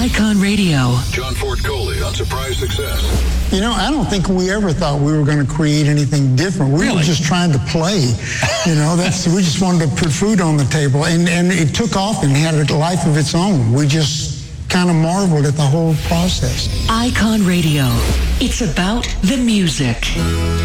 Icon Radio. John Ford Coley on Surprise Success. You know, I don't think we ever thought we were going to create anything different. We were just trying to play. You know, we just wanted to put food on the table. And it took off and had a life of its own. We just kind of marveled at the whole process. Icon Radio. It's about the music.